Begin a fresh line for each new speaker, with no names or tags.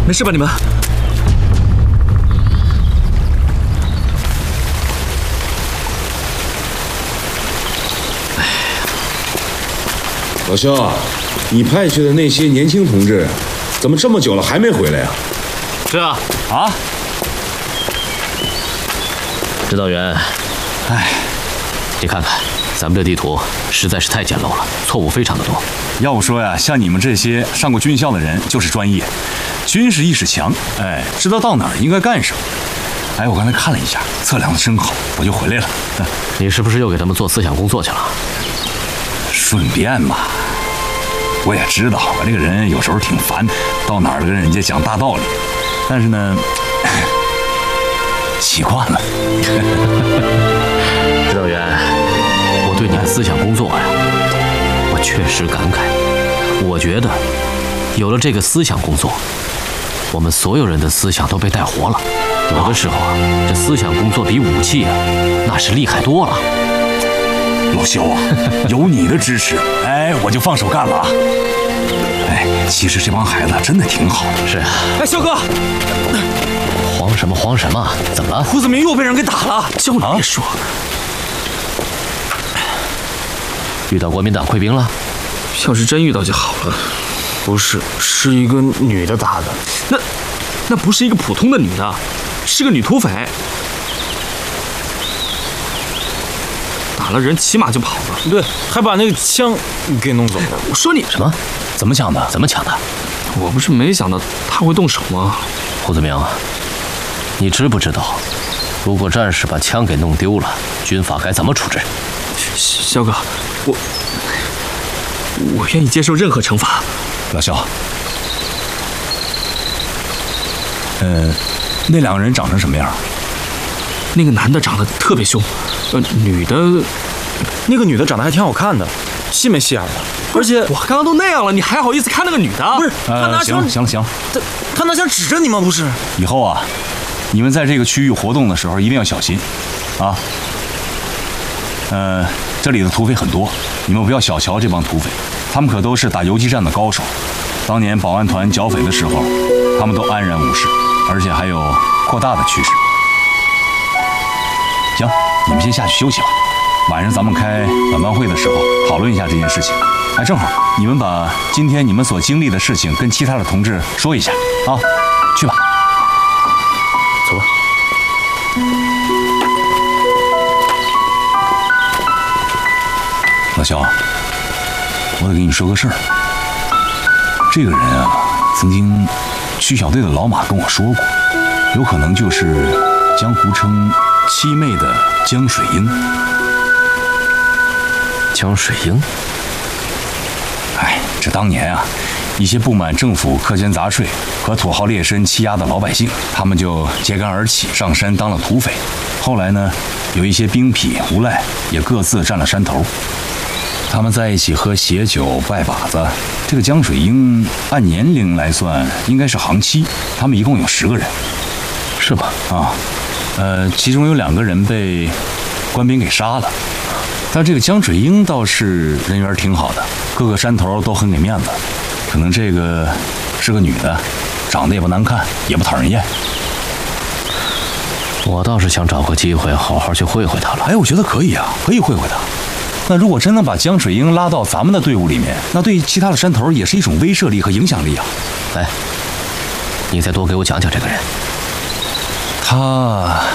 没事吧你们？
老肖，你派去的那些年轻同志，怎么这么久了还没回来呀？
是啊。
啊，
指导员，你看看咱们这地图实在是太简陋了，错误非常的多。
要不说呀，像你们这些上过军校的人就是专业，军事意识强，知道到哪儿应该干什么。我刚才看了一下，测量的真好，我就回来了。
你是不是又给他们做思想工作去了？
顺便嘛，我也知道我这个人有时候挺烦，到哪儿跟人家讲大道理，但是呢，习惯了。
指导员，我对你的思想工作呀，我确实感慨。我觉得，有了这个思想工作，我们所有人的思想都被带活了。有的时候啊，这思想工作比武器啊，那是厉害多了。
老肖啊，有你的支持，我就放手干了啊！其实这帮孩子真的挺好的。
是啊。
肖哥，
慌什么？怎么了？
胡子明又被人给打了。叫你别说。
遇到国民党溃兵了？
要是真遇到就好了。不是，是一个女的打的。那不是一个普通的女的，是个女土匪。打了人，骑马就跑了。对，还把那个枪给弄走了。我说你
什么？
怎么抢的？
怎么抢的？
我不是没想到他会动手吗？
胡子明，你知不知道，如果战士把枪给弄丢了，军法该怎么处置？
肖哥，我愿意接受任何惩罚。
老肖，那两个人长成什么样？
那个男的长得特别凶，
那个女的长得还挺好看的，细眉细眼的。而且
我刚刚都那样了，你还好意思看那个女的？
不是，他拿枪，
行了，
他拿枪指着你吗？不是。
以后啊，你们在这个区域活动的时候一定要小心，啊。这里的土匪很多，你们不要小瞧这帮土匪，他们可都是打游击战的高手。当年保安团剿匪的时候，他们都安然无事，而且还有扩大的趋势。行，你们先下去休息吧。晚上咱们开晚班会的时候讨论一下这件事情。正好你们把今天你们所经历的事情跟其他的同志说一下啊。去吧，
走吧。
老肖，我得跟你说个事儿。这个人啊，曾经区小队的老马跟我说过，有可能就是江湖称七妹的江水英。
江水英？
这当年啊，一些不满政府苛捐杂税和土豪劣绅欺压的老百姓，他们就揭竿而起，上山当了土匪。后来呢，有一些兵痞无赖也各自占了山头，他们在一起喝血酒拜把子。这个江水英按年龄来算应该是行七，他们一共有10个人。
是吗？
其中有2个人被官兵给杀了，但这个江水英倒是人缘挺好的，各个山头都很给面子。可能这个是个女的，长得也不难看，也不讨人厌。
我倒是想找个机会好好去会会她了。
我觉得可以啊，可以会会她。那如果真能把江水英拉到咱们的队伍里面，那对其他的山头也是一种威慑力和影响力啊。
你再多给我讲讲这个人。
他